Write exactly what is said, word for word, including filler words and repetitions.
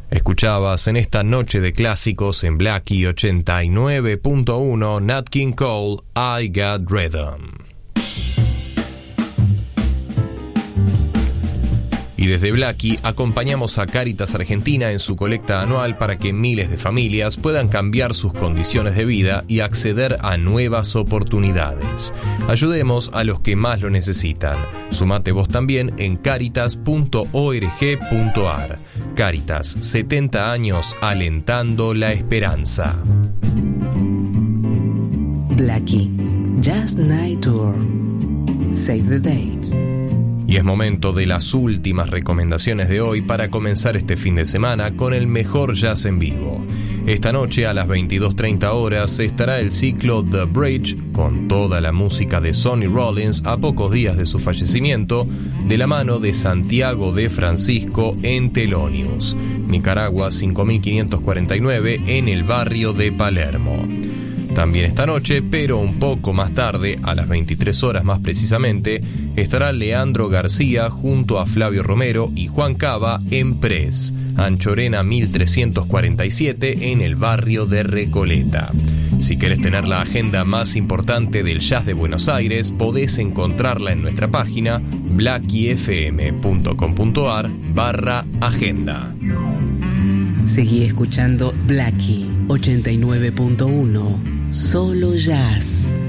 Escuchabas en esta noche de clásicos en Blackie ochenta y nueve punto uno Nat King Cole, I Got Rhythm. Y desde Blackie acompañamos a Cáritas Argentina en su colecta anual para que miles de familias puedan cambiar sus condiciones de vida y acceder a nuevas oportunidades. Ayudemos a los que más lo necesitan. Sumate vos también en caritas punto org punto ar. Cáritas, setenta años alentando la esperanza. Blackie, Just Night Tour. Save the date. Y es momento de las últimas recomendaciones de hoy para comenzar este fin de semana con el mejor jazz en vivo. Esta noche a las veintidós treinta horas estará el ciclo The Bridge con toda la música de Sonny Rollins a pocos días de su fallecimiento, de la mano de Santiago de Francisco en Thelonious, Nicaragua cinco mil quinientos cuarenta y nueve, en el barrio de Palermo. También esta noche, pero un poco más tarde, a las veintitrés horas más precisamente, estará Leandro García junto a Flavio Romero y Juan Cava en Pres, Anchorena mil trescientos cuarenta y siete, en el barrio de Recoleta. Si querés tener la agenda más importante del jazz de Buenos Aires, podés encontrarla en nuestra página blackiefm punto com punto ar barra agenda. Seguí escuchando Blackie ochenta y nueve punto uno. Solo jazz.